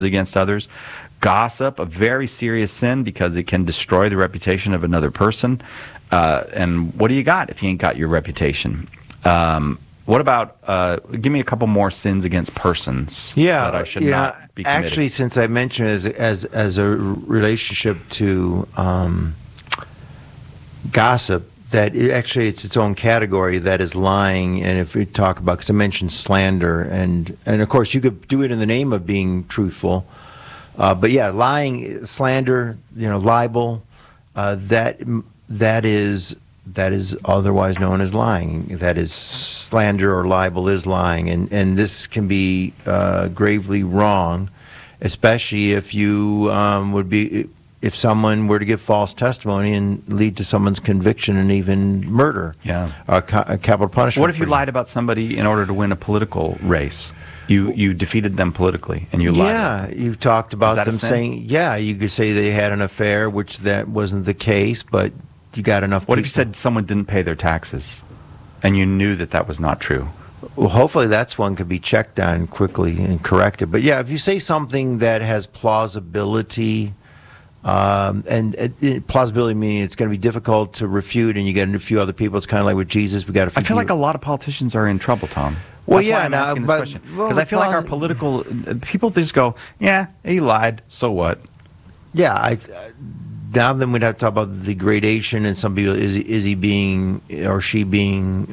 against others. Gossip, a very serious sin because it can destroy the reputation of another person. And what do you got if you ain't got your reputation? What about, give me a couple more sins against persons that I should not be committing. Actually, since I mentioned as a relationship to gossip, that it's its own category, that is lying. And if we talk about, because I mentioned slander, and of course you could do it in the name of being truthful, but yeah, lying, slander, libel, that is otherwise known as lying. That is, slander or libel is lying, and this can be gravely wrong, especially if you if someone were to give false testimony and lead to someone's conviction and even murder, capital punishment. What if you lied about somebody in order to win a political race? You defeated them politically, and you lied. Yeah, you've talked about them saying, you could say they had an affair, which that wasn't the case, but you got enough people. What if you said someone didn't pay their taxes, and you knew that was not true? Well, hopefully that's one could be checked on quickly and corrected. But yeah, if you say something that has plausibility, plausibility meaning it's going to be difficult to refute, and you get a few other people, it's kind of like with Jesus. We got to. I feel like a lot of politicians are in trouble, Tom. Well, That's why I'm asking this question, because I feel like our political people just go, yeah, he lied, so what? Yeah, now then we'd have to talk about the gradation, and some people, is he being or she being,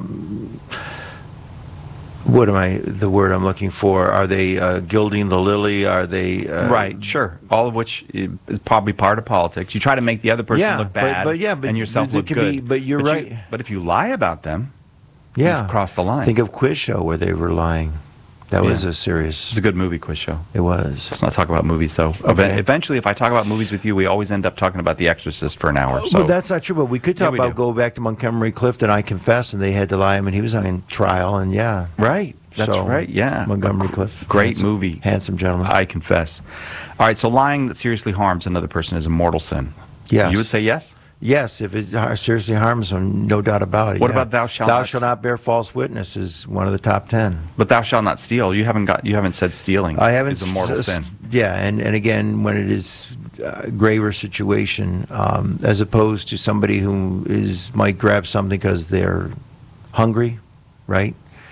the word I'm looking for, are they gilding the lily, are they... right, sure, all of which is probably part of politics. You try to make the other person look bad, and yourself look good. But you're right. But if you lie about them, you've crossed the line. Think of Quiz Show, where they were lying. That was a serious... It's a good movie, Quiz Show. It was. Let's not talk about movies, though. Okay. Eventually, if I talk about movies with you, we always end up talking about The Exorcist for an hour. So. Well, that's not true, but we could talk about go back to Montgomery Clift and I Confess, and they had to lie him, and he was on trial, and Right. That's right, yeah. Montgomery Clift. Great movie. Handsome gentleman. I Confess. All right, so lying that seriously harms another person is a mortal sin. Yes. You would say yes? Yes, if it seriously harms them, no doubt about it. What about thou shalt not bear false witness is one of the top 10. But thou shalt not steal. You haven't said stealing. I haven't. Is a mortal sin. Yeah, and again, when it is a graver situation, as opposed to somebody who might grab something because they're hungry, right?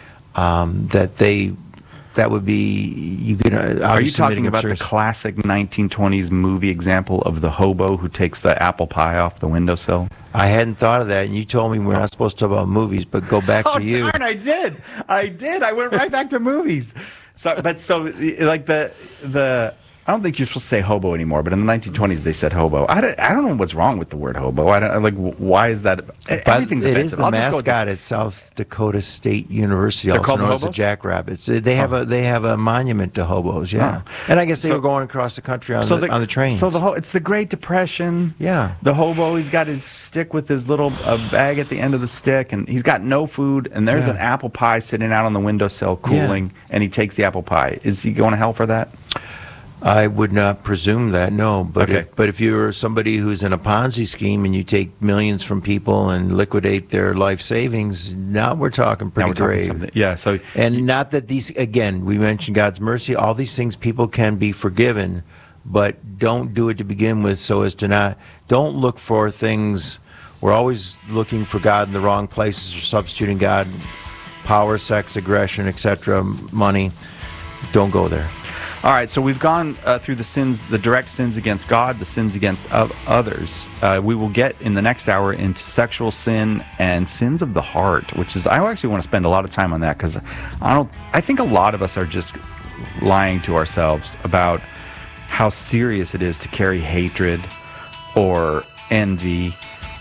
That would be, you could. Are you talking about the classic 1920s movie example of the hobo who takes the apple pie off the windowsill? I hadn't thought of that, and you told me we're not supposed to talk about movies, but go back to you. Oh, darn, I did. I went right back to movies. So like the I don't think you're supposed to say hobo anymore, but in the 1920s they said hobo. I don't know what's wrong with the word hobo. Why is that? Everything's offensive. It is the mascot at South Dakota State University, also known as the Jackrabbits. They have a monument to hobos, and I guess they were going across the country on the trains. So it's the Great Depression. Yeah, the hobo, he's got his stick with his little bag at the end of the stick, and he's got no food, and there's an apple pie sitting out on the windowsill cooling, and he takes the apple pie. Is he going to hell for that? I would not presume that, no. But if you're somebody who's in a Ponzi scheme and you take millions from people and liquidate their life savings, now we're talking pretty grave. Yeah. So, and not that these, again, we mentioned God's mercy. All these things people can be forgiven, but don't do it to begin with, so as to not. Don't look for things. We're always looking for God in the wrong places, or substituting God, power, sex, aggression, etc., money. Don't go there. All right, so we've gone through the sins, the direct sins against God, the sins against others. We will get in the next hour into sexual sin and sins of the heart, which is, I actually want to spend a lot of time on that, because I think a lot of us are just lying to ourselves about how serious it is to carry hatred or envy,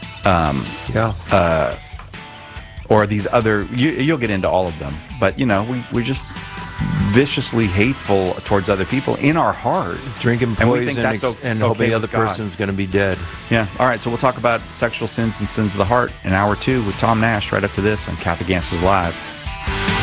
or these other. You'll get into all of them, but we're just viciously hateful towards other people in our heart, drinking poison and hoping the other person's going to be dead. Yeah. All right, so we'll talk about sexual sins and sins of the heart in hour 2 with Tom Nash right after this on Catholic Answers Live.